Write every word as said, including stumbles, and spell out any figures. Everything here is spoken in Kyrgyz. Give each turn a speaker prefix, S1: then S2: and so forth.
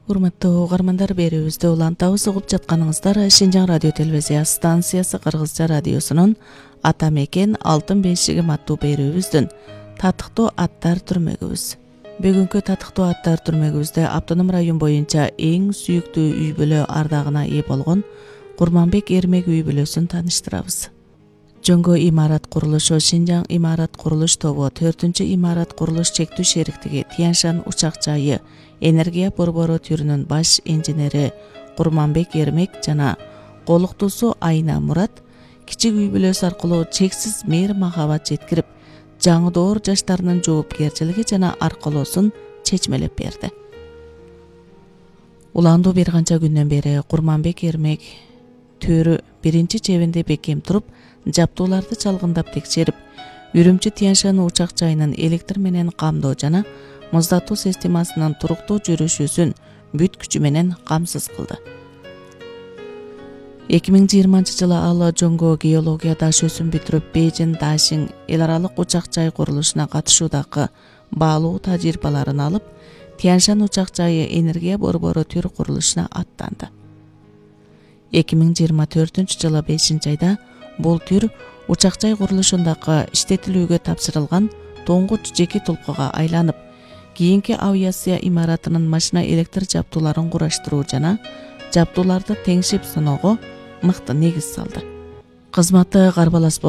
S1: Урматтуу угармандар, берүүбүздү улантабыз, угуп жатканыңыздар Шинжаң радио телевизия станциясы Кыргызча радиосунун Ата мекен алтын бешигим аттуу берүүбүздүн татыктуу аттар түрмөгүбүз. Бүгүнкү татыктуу аттар түрмөгүбүздө автоном район боюнча эң сүйүктүү үй бүлө ардагына ээ болгон Курманбек Эрмек үй бүлөсүн тааныштырабыз. Жөнгө имарат курулушу Шинжаң имарат курулуш тобу төртүнчү имарат курулуш чектүү шериктиги Тяньшан учак жайы энергия борбору түрүнүн баш инженери Курманбек Эрмек жана колуктуусу Айна Мурат кичик үй бүлөсү аркылуу чексиз мээр махабат жеткирип, жаңы доор жаштарынын жоопкерчилиги жана аркылоосун чечмелеп берди. Уландуу бир канча күндөн бери Курманбек Эрмек төрү биринчи чебинде бекем туруп, жаптууларды чалгындап текшерип, Үрүмчү Тяньшан учак жайынын электр менен камдоо жана муздатуу системасынын туруктуу жүрүшүсүн бүт күчү менен камсыз кылды. эки миң жыйырманчы жылы ал жөнгө геология дашөөсүн бүтүрүп, Бейжин Дашин эл аралык учак жай курулушуна катышуудагы баалуу тажрыйбаларын алып, Тяньшан учак жайы энергия борбору төр курулушуна аттанды. эки миң жыйырма төртүнчү жылы бешинчи айда бул түр учак жай курулушундагы иштетилүүгө тапшырылган тоңгуч жеке толкуга айланып, кийинки авиация имаратынын машина электр жаптууларын кураштыруу жана жаптууларды теңшип сыноого мыкты негиз салды. Кызматы карбалас